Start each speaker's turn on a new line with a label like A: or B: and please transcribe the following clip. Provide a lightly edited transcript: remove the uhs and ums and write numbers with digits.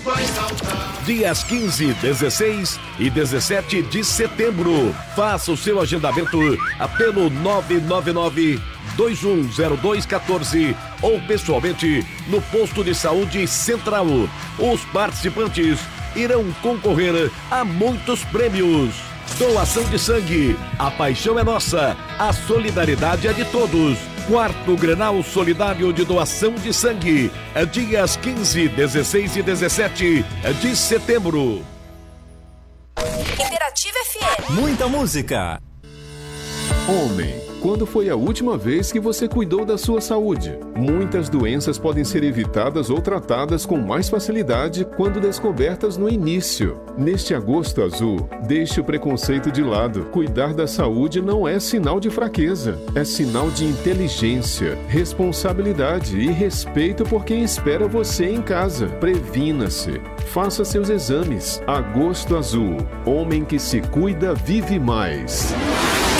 A: Dias 15, 16 e 17 de setembro. Faça o seu agendamento pelo 999-210214 ou pessoalmente no posto de saúde central. Os participantes irão concorrer a muitos prêmios. Doação de sangue. A paixão é nossa. A solidariedade é de todos. 4º Grenal Solidário de Doação de Sangue. Dias 15, 16 e 17 de setembro.
B: Interativa FM.
C: Muita música.
D: Homem, quando foi a última vez que você cuidou da sua saúde? Muitas doenças podem ser evitadas ou tratadas com mais facilidade quando descobertas no início. Neste agosto azul, deixe o preconceito de lado. Cuidar da saúde não é sinal de fraqueza, é sinal de inteligência, responsabilidade e respeito por quem espera você em casa. Previna-se. Faça seus exames. Agosto azul. Homem que se cuida vive mais.